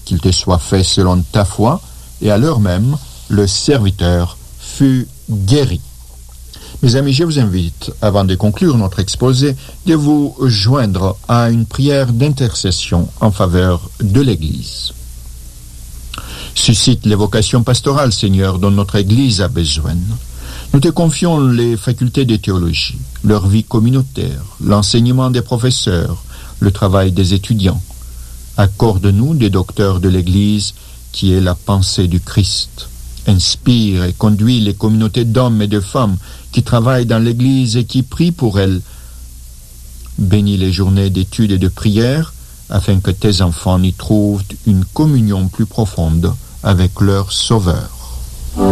qu'il te soit fait selon ta foi, et à l'heure même, le serviteur fut guéri. Mes amis, je vous invite, avant de conclure notre exposé, de vous joindre à une prière d'intercession en faveur de l'Église. Suscite les vocations pastorales, Seigneur, dont notre Église a besoin. Nous te confions les facultés de théologie, leur vie communautaire, l'enseignement des professeurs, le travail des étudiants. Accorde-nous des docteurs de l'Église qui est la pensée du Christ. Inspire et conduis les communautés d'hommes et de femmes qui travaillent dans l'Église et qui prient pour elle. Bénis les journées d'études et de prière, afin que tes enfants y trouvent une communion plus profonde avec leur Sauveur.